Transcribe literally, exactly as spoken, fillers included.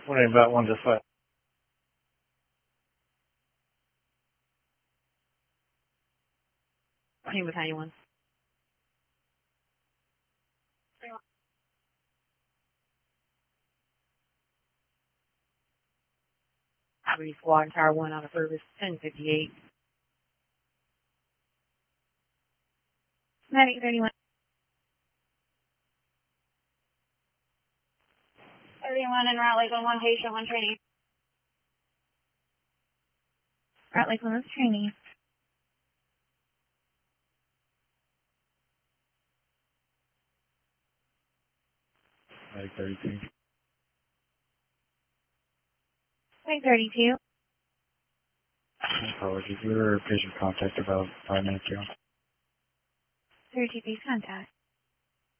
Wondering about one to five. Team Battalion one. Avenue Squad, Tower one out of service, ten fifty-eight. Medic thirty-one. thirty-one in Route Lakeland, one patient, one trainee. Route Lakeland, this trainee. Medic thirty-two. Medic thirty-two. Apologies. We were patient contact about five minutes ago. thirty-two, please contact.